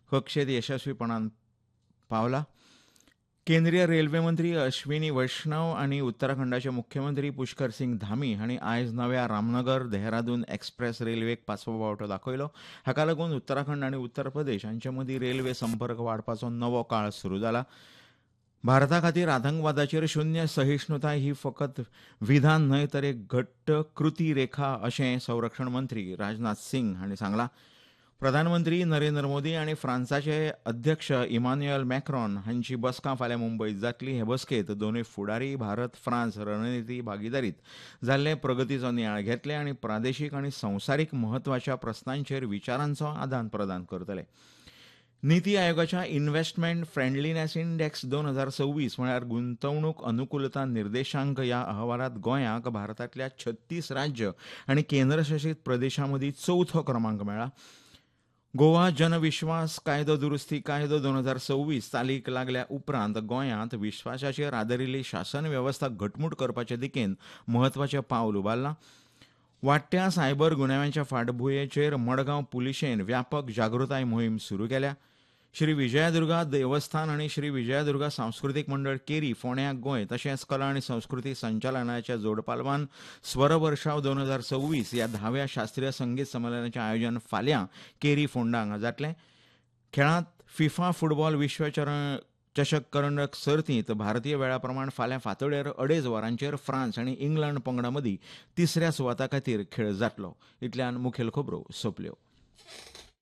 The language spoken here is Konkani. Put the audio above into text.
कक्षेत यशस्वीपणान पावला. केंद्रीय रेल्वे मंत्री अश्विनी वैष्णव आनी उत्तराखंडाचे मुख्यमंत्री पुष्कर सिंग धामी हांणी आयज नव्या रामनगर देहरादून एक्सप्रेस रेल्वेक पांचवो वांटो दाखयलो. हाका लागून उत्तराखंड आनी उत्तर प्रदेश हांचे मदीं रेल्वे संपर्क वाडपाचो नवो काळ सुरू जाला. भारता खातीर आतंकवादाचेर शुन्य सहिष्णुताय ही फकत विधान न्हय तर एक घट्ट कृती रेखा अशें संरक्षण मंत्री राजनाथ सिंग हांणी सांगलां. प्रधानमंत्री नरेंद्र मोदी आनी फ्रांसाचे अध्यक्ष इमान्युएल मॅक्रॉन हांची बसका फाल्यां मुंबयत जातली. हे बसकेंत दोनूय फुडारी भारत फ्रांस रणनिती भागीदारीत जाल्ले प्रगतीचो नियाळ घेतले आनी प्रादेशीक आनी संवसारीक म्हत्वाच्या प्रस्नांचेर विचारांचो आदान प्रदान करतले. नीती आयोगाच्या इन्व्हेस्टमेंट फ्रेंडलीनेस इंडेक्स 2026 म्हळ्यार गुंतवणूक अनुकूलता निर्देशांक ह्या अहवालांत गोंयाक भारतांतल्या 36 राज्य आनी केंद्रशासीत प्रदेशां मदीं चवथो क्रमांक मेळ्ळा. गोवा जनविश्वास कायदो दुरुस्ती कायदो 2026 चालीक लागल्या उपरांत गोंयांत विश्वासाचेर आदारिल्ली शासन वेवस्था घटमूट करपाचे दिकेन म्हत्वाचें पावल उबारलां. वाडट्या सायबर गुन्यांवांच्या फाटभुंयेचेर मडगांव पुलिशेन व्यापक जागृताय मोहीम सुरू केल्या. श्री विजयादुर्गा देवस्थान आनी श्री विजयादुर्गा सांस्कृतीक मंडळ केरी फोंड्यां गोंय तशेंच कला आनी संस्कृती संचालनालयाच्या जोड पालवान स्वर वर्षाव 2026 ह्या 10व्या शास्त्रीय संगीत संमेलनाचें आयोजन फाल्यां केरी फोंडा हांगा जातलें. खेळांत फिफा फुटबॉल विश्व चषक करंडक सर्तींत भारतीय वेळा प्रमाण फाल्यां फांतोडेर 2.5 वरांचेर फ्रांस आनी इंग्लंड पंगडा मदीं तिसऱ्या सुवाता खातीर खेळ जातलो. इतल्यान मुखेल खबरो सोंपल्यो.